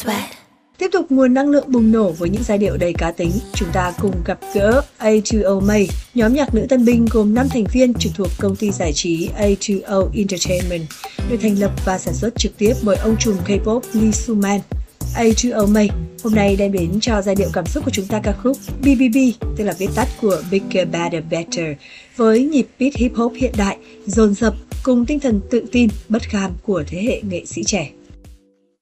sweat. Tiếp tục nguồn năng lượng bùng nổ với những giai điệu đầy cá tính, chúng ta cùng gặp gỡ A2O May, nhóm nhạc nữ tân binh gồm 5 thành viên trực thuộc công ty giải trí A2O Entertainment, được thành lập và sản xuất trực tiếp bởi ông trùm K-pop Lee Soo-man. A2O May hôm nay đem đến cho giai điệu cảm xúc của chúng ta ca khúc BBB, tức là viết tắt của Bigger, Better, Better, với nhịp beat hip hop hiện đại, dồn dập cùng tinh thần tự tin, bất kham của thế hệ nghệ sĩ trẻ.